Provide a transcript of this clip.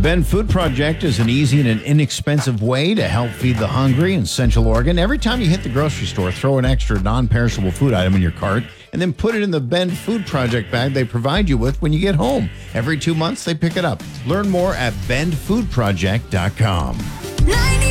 Bend Food Project is an easy and an inexpensive way to help feed the hungry in Central Oregon. Every time you hit the grocery store, throw an extra non-perishable food item in your cart and then put it in the Bend Food Project bag they provide you with when you get home. Every 2 months, they pick it up. Learn more at bendfoodproject.com.